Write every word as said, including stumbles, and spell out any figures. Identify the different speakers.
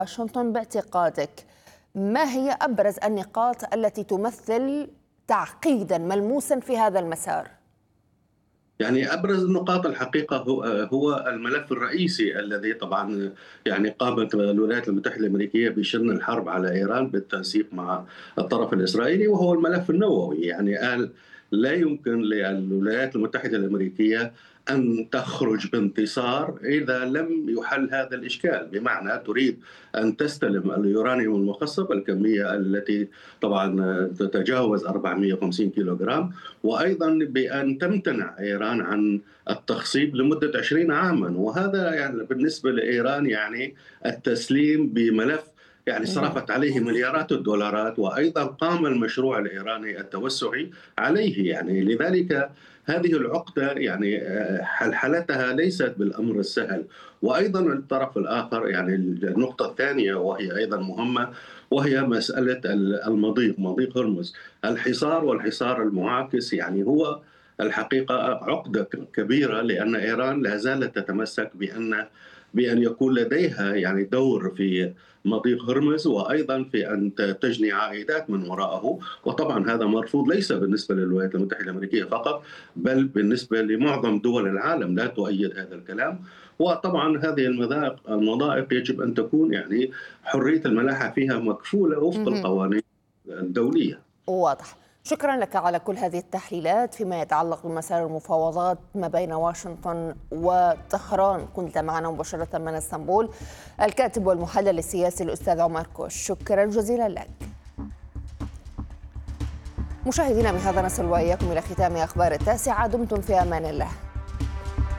Speaker 1: واشنطن باعتقادك ما هي أبرز النقاط التي تمثل تعقيدا ملموسا في هذا المسار؟
Speaker 2: يعني أبرز النقاط الحقيقة هو هو الملف الرئيسي الذي طبعا يعني قامت الولايات المتحدة الأمريكية بشن الحرب على إيران بالتنسيق مع الطرف الإسرائيلي، وهو الملف النووي. يعني قال لا يمكن للولايات المتحدة الأمريكية أن تخرج بانتصار إذا لم يحل هذا الإشكال، بمعنى تريد أن تستلم اليورانيوم المخصب الكمية التي طبعا تتجاوز أربعمئة وخمسين كيلوغرام، وأيضا بأن تمتنع إيران عن التخصيب لمدة عشرين عاما. وهذا يعني بالنسبة لإيران يعني التسليم بملف يعني صرفت عليه مليارات الدولارات، وأيضا قام المشروع الإيراني التوسعي عليه. يعني لذلك هذه العقدة يعني حلحلتها ليست بالأمر السهل. وأيضا الطرف الآخر يعني النقطة الثانية وهي أيضا مهمة، وهي مسألة المضيق، مضيق هرمز. الحصار والحصار المعاكس يعني هو الحقيقة عقدة كبيرة، لأن إيران لا زالت تتمسك بأن بأن يكون لديها يعني دور في مضيق هرمز، وأيضا في أن تجني عائدات من وراءه. وطبعا هذا مرفوض ليس بالنسبة للولايات المتحدة الأمريكية فقط، بل بالنسبة لمعظم دول العالم لا تؤيد هذا الكلام. وطبعا هذه المضائق المضائق يجب أن تكون يعني حرية الملاحة فيها مكفولة وفق القوانين الدولية.
Speaker 1: واضح. شكرا لك على كل هذه التحليلات فيما يتعلق بمسار المفاوضات ما بين واشنطن وطهران. كنت معنا مباشرة من اسطنبول الكاتب والمحلل السياسي الأستاذ عمر كوش، شكرا جزيلا لك. مشاهدينا، بهذا نصل وإياكم إلى ختام أخبار التاسعة. دمتم في أمان الله.